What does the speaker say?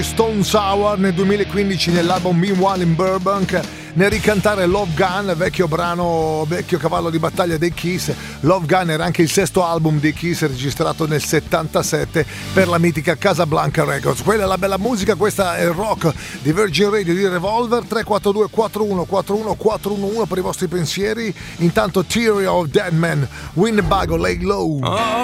Stone Sour nel 2015 nell'album Meanwhile in Burbank, nel ricantare Love Gun, vecchio brano, vecchio cavallo di battaglia dei Kiss. Love Gun era anche il sesto album dei Kiss registrato nel 77 per la mitica Casablanca Records. Quella è la bella musica, questa è il rock di Virgin Radio di Revolver. 342 41 41 411 per i vostri pensieri. Intanto Theory of Dead Man, Winnebago, Lay Low.